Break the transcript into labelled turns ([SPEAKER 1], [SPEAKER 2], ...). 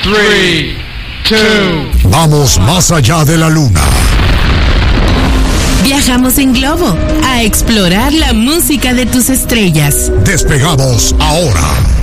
[SPEAKER 1] 3, 2.
[SPEAKER 2] Vamos más allá de la luna.
[SPEAKER 3] Viajamos en globo a explorar la música de tus estrellas.
[SPEAKER 2] Despegamos ahora.